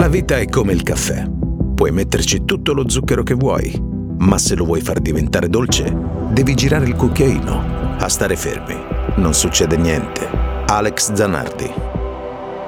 La vita è come il caffè. Puoi metterci tutto lo zucchero che vuoi, ma se lo vuoi far diventare dolce, devi girare il cucchiaino. A stare fermi non succede niente. Alex Zanardi.